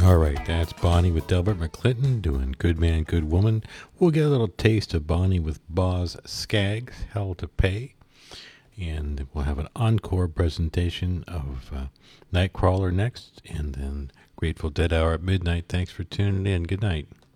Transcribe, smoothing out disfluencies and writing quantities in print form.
All right, that's Bonnie with Delbert McClinton doing Good Man, Good Woman. We'll get a little taste of Bonnie with Boz Scaggs, Hell to Pay. And we'll have an encore presentation of Nightcrawler next, and then Grateful Dead Hour at midnight. Thanks for tuning in. Good night.